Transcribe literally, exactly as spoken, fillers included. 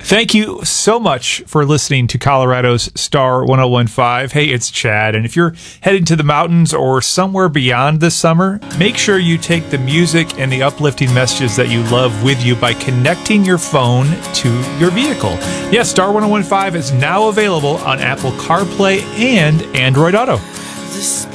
Thank you so much for listening to Colorado's Star one oh one five. Hey, it's Chad, and if you're heading to the mountains or somewhere beyond this summer, make sure you take the music and the uplifting messages that you love with you by connecting your phone to your vehicle. Yes, Star one oh one five is now available on Apple CarPlay and Android Auto.